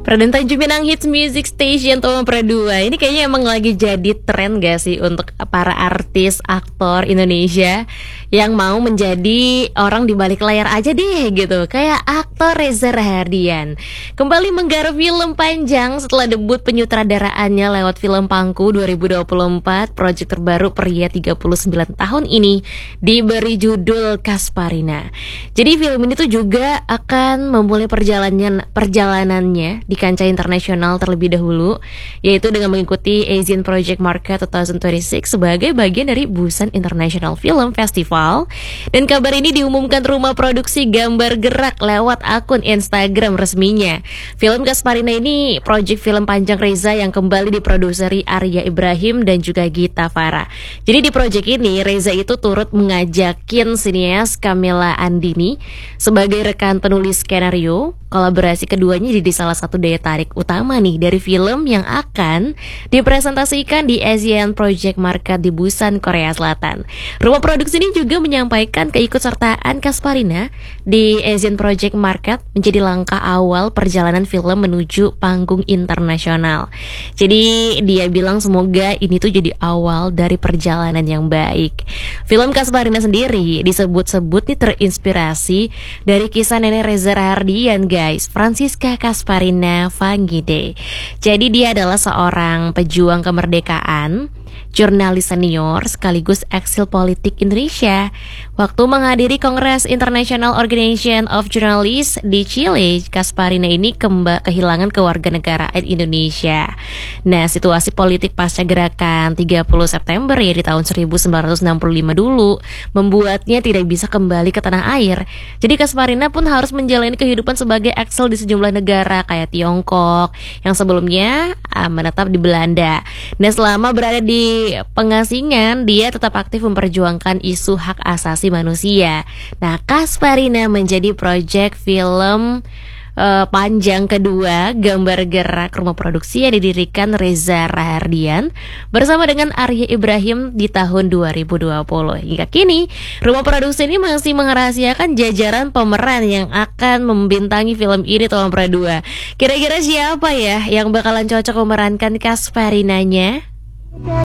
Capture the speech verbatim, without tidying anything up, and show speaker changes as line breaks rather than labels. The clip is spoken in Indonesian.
Raden Tanjung Pinang Hits Music Station Toma Pradua. Ini kayaknya emang lagi jadi tren gak sih untuk para artis, aktor Indonesia yang mau menjadi orang di balik layar aja deh gitu. Kayak aktor Reza Rahardian kembali menggarap film panjang setelah debut penyutradaraannya lewat film Pangku dua ribu dua puluh empat. Proyek terbaru pria tiga puluh sembilan tahun ini diberi judul Kasparina. Jadi film ini tuh juga akan memulai perjalanan perjalanannya di kancah internasional terlebih dahulu, yaitu dengan mengikuti Asian Project Market dua ribu dua puluh enam sebagai bagian dari Busan International Film Festival. Dan kabar ini diumumkan rumah produksi Gambar Gerak lewat akun Instagram resminya. Film Kasparina ini proyek film panjang Reza yang kembali diproduseri Arya Ibrahim dan juga Gita Farah. Jadi di proyek ini Reza itu turut mengajakin sinias Camilla Andini sebagai rekan penulis skenario. Kolaborasi keduanya jadi salah satu daya tarik utama nih dari film yang akan dipresentasikan di Asian Project Market di Busan, Korea Selatan. Rumah produksi ini juga menyampaikan keikutsertaan Kasparina di Asian Project Market menjadi langkah awal perjalanan film menuju panggung internasional. Jadi dia bilang semoga ini tuh jadi awal dari perjalanan yang baik. Film Kasparina sendiri disebut-sebut nih terinspirasi dari kisah nenek Reza Rahardian, guys, Francisca Kasparina Vanggide. Jadi dia adalah seorang pejuang kemerdekaan, jurnalis senior sekaligus eksil politik Indonesia. Waktu menghadiri Kongres International Organization of Journalists di Chile, Kasparina ini kembali kehilangan kewarganegaraan Indonesia. Nah, situasi politik pasca gerakan tiga puluh September ya di tahun seribu sembilan ratus enam puluh lima dulu membuatnya tidak bisa kembali ke tanah air. Jadi Kasparina pun harus menjalani kehidupan sebagai eksil di sejumlah negara kayak Tiongkok yang sebelumnya uh, menetap di Belanda. Nah, selama berada di pengasingan, dia tetap aktif memperjuangkan isu hak asasi manusia. Nah, Kasparina menjadi proyek film uh, panjang kedua Gambar Gerak, rumah produksi yang didirikan Reza Rahardian bersama dengan Arya Ibrahim di tahun dua ribu dua puluh. Hingga kini, rumah produksi ini masih merahasiakan jajaran pemeran yang akan membintangi film ini Toma Pradua. Kira-kira siapa ya yang bakalan cocok memerankan Kasparinanya?